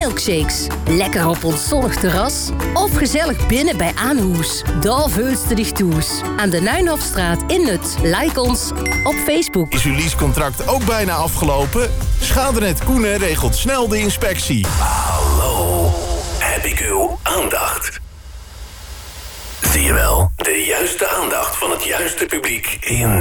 milkshakes, lekker op ons zonnig terras of gezellig binnen bij Aanhoes. Daar veulste dich toes. Aan de Nuinhofstraat in Nut. Like ons op Facebook. Is uw leasecontract ook bijna afgelopen? Schadenet Koenen regelt snel de inspectie. Hallo, heb ik uw aandacht? Zie je wel, de juiste aandacht van het juiste publiek in